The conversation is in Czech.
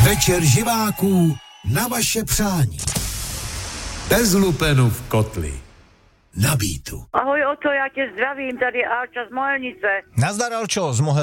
Večer živáků na vaše přání. Bez lupenu v kotli. Na Beatu. Ahoj Oto, já tě zdravím, tady Alča z Mohelnice. Nazdar Alčo z Mohelnice.